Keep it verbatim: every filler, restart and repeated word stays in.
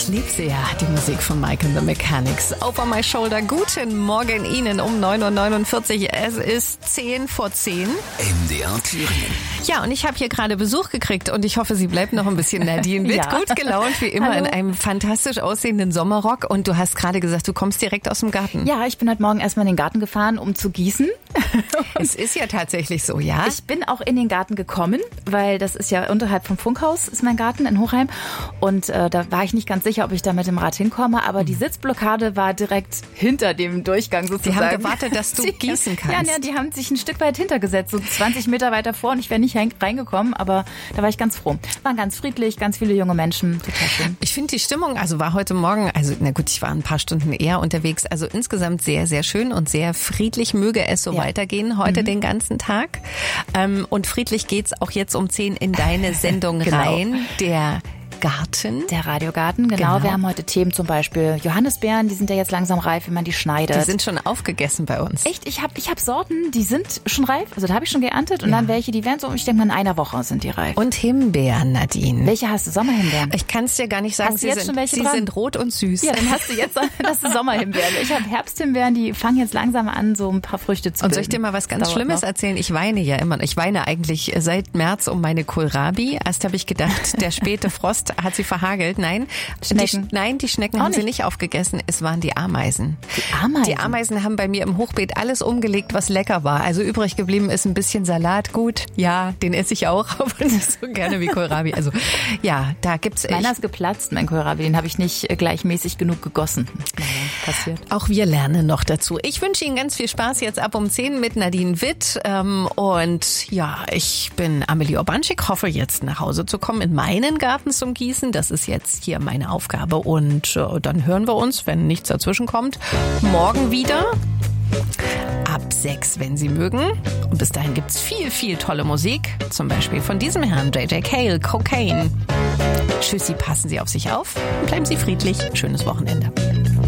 liebe sie ja, die Musik von Mike and the Mechanics. Over my shoulder. Guten Morgen Ihnen um neun Uhr neunundvierzig. Es ist zehn vor zehn. M D R Thüringen. Ja, und ich habe hier gerade Besuch gekriegt und ich hoffe, sie bleibt noch ein bisschen. Nadine wird Ja. gut gelaunt, wie immer, Hallo. in einem fantastisch aussehenden Sommerrock. Und du hast gerade gesagt, du kommst direkt aus dem Garten. Ja, ich bin heute Morgen erstmal in den Garten gefahren, um zu gießen. Es ist ja tatsächlich so, ja? Ich bin auch in den Garten gekommen, weil das ist ja unterhalb vom Funkhaus, ist mein Garten in Hochheim. Und äh, da war ich nicht ganz sicher, ob ich da mit dem Rad hinkomme. Aber die Sitzblockade war direkt hinter dem Durchgang sozusagen. Die haben gewartet, dass du Die- gießen kannst. Ja, ja, die haben sich ein Stück weit hintergesetzt, so zwanzig Meter weiter vor. Und ich wäre nicht rein- reingekommen, aber da war ich ganz froh. Waren ganz friedlich, ganz viele junge Menschen, total schön. Ich finde die Stimmung, also war heute Morgen, also na gut, ich war ein paar Stunden eher unterwegs, also insgesamt sehr, sehr schön und sehr friedlich. Möge es so Ja. weitergehen heute den ganzen Tag. Ähm, und friedlich geht's auch jetzt um zehn in deine Sendung Genau. rein, der Garten. Der Radiogarten, genau. Genau. Wir haben heute Themen, zum Beispiel Johannisbeeren, die sind ja jetzt langsam reif, wenn man die schneidet. Die sind schon aufgegessen bei uns. Echt, ich habe ich hab Sorten, die sind schon reif, also da habe ich schon geerntet und Ja. dann welche, die werden so, ich denke mal in einer Woche sind die reif. Und Himbeeren, Nadine. Welche hast du? Sommerhimbeeren? Ich kann es dir gar nicht sagen, Hast du sie, jetzt sind, schon welche sie dran? sind rot und süß. Ja, dann hast du jetzt das ist Sommerhimbeeren. Ich habe Herbsthimbeeren, die fangen jetzt langsam an, so ein paar Früchte zu Und bilden. soll ich dir mal was ganz Dauert Schlimmes noch. erzählen? Ich weine ja immer. Ich weine eigentlich seit März um meine Kohlrabi. Erst habe ich gedacht, der späte Frost hat sie verhagelt. Nein, Schnecken. Die, nein, die Schnecken Auch haben sie nicht. nicht aufgegessen. Es waren die Ameisen. Die Ameisen? Die Ameisen haben bei mir im Hochbeet alles umgelegt, was lecker war. Also übrig geblieben ist ein bisschen Salat. Gut, ja, den esse ich auch, aber nicht so gerne wie Kohlrabi. Also ja, da gibt's echt. Meiner ist geplatzt, mein Kohlrabi. Den habe ich nicht äh, gleichmäßig genug gegossen. Naja, passiert. Auch wir lernen noch dazu. Ich wünsche Ihnen ganz viel Spaß jetzt ab um zehn mit Nadine Witt. Ähm, und ja, ich bin Amelie Obanschik, hoffe jetzt nach Hause zu kommen in meinen Garten zum Gießen. Das ist jetzt hier meine Aufgabe. Und äh, dann hören wir uns, wenn nichts dazwischen kommt, morgen wieder. Ab sechs, wenn Sie mögen. Und bis dahin gibt's viel, viel tolle Musik. Zum Beispiel von diesem Herrn J J Cale, Cocaine. Tschüssi, passen Sie auf sich auf und bleiben Sie friedlich. Schönes Wochenende.